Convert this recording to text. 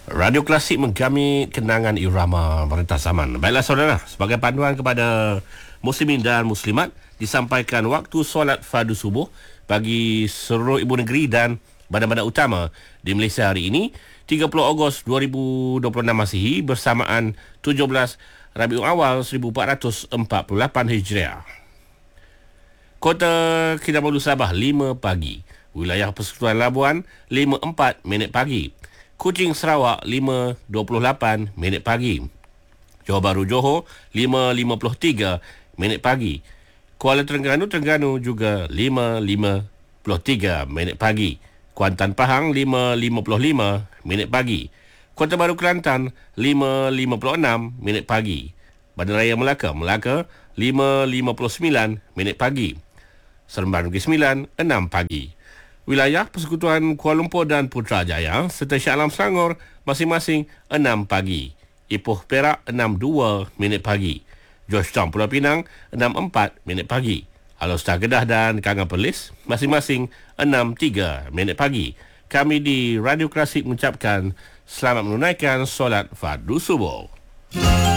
Radio Klasik menggami kenangan irama merentas zaman. Baiklah saudara, sebagai panduan kepada muslimin dan muslimat, disampaikan waktu solat fardu subuh bagi seluruh ibu negeri dan badan-badan utama di Malaysia hari ini, 30 Ogos 2026 Masihi bersamaan 17 Rabiul Awal 1448 Hijriah. Kota Kinabalu Sabah 5 pagi. Wilayah Persekutuan Labuan 5.4 minit pagi. Kuching Sarawak 5.28 minit pagi. Johor Bahru Johor 5.53 minit pagi. Kuala Terengganu juga 5.53 minit pagi. Kuantan Pahang 5.55 minit pagi. Kota Baru Kelantan 5.56 minit pagi. Bandaraya Melaka 5.59 minit pagi. Seremban Negeri Sembilan 6 pagi. Wilayah Persekutuan Kuala Lumpur dan Putrajaya serta Shah Alam Selangor masing-masing 6 pagi. Ipoh Perak 6.2 minit pagi. Georgetown Pulau Pinang 6.4 minit pagi. Alor-Star Kedah dan Kangan Perlis masing-masing 6.3 minit pagi. Kami di Radio Klasik mengucapkan selamat menunaikan solat fardu subuh.